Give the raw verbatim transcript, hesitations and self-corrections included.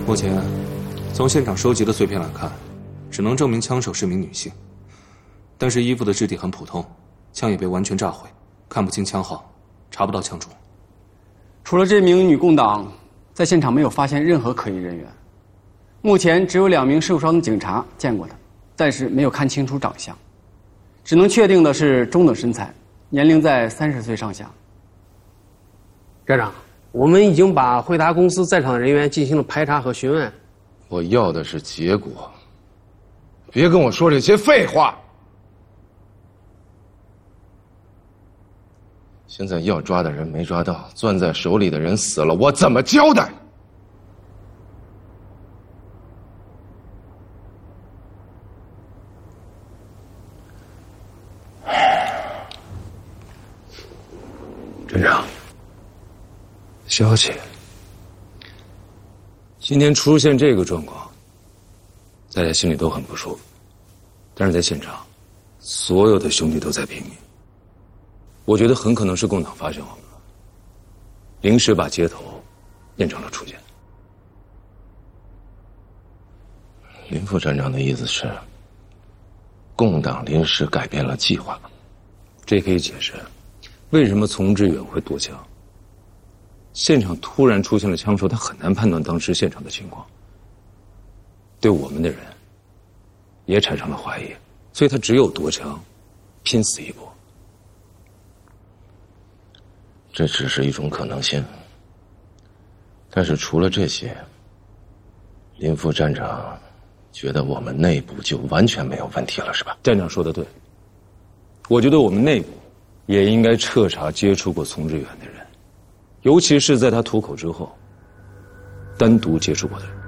目前，从现场收集的碎片来看，只能证明枪手是名女性，但是衣服的质地很普通，枪也被完全炸毁，看不清枪号，查不到枪主。 除了这名女共党，在现场没有发现任何可疑人员。目前只有两名受伤的警察见过她，但是没有看清楚长相，只能确定的是中等身材，年龄在三十岁上下。 站长，我们已经把惠达公司在场人员进行了排查和询问。 我要的是结果，别跟我说这些废话。现在要抓的人没抓到，攥在手里的人死了，我怎么交代？ 镇长，消息，今天出现这个状况，大家心里都很不舒服。但是在现场，所有的兄弟都在拼命。我觉得很可能是共党发现我们了，临时把接头变成了出检。 林副站长的意思是，共党临时改变了计划， 这可以解释为什么丛志远会夺枪。现场突然出现了枪手，他很难判断当时现场的情况，对我们的人也产生了怀疑，所以他只有夺枪，拼死一搏。 这只是一种可能性，但是除了这些，林副站长觉得我们内部就完全没有问题了，是吧？ 站长说的对，我觉得我们内部也应该彻查接触过丛志远的人，尤其是在他吐口之后单独接触过的人。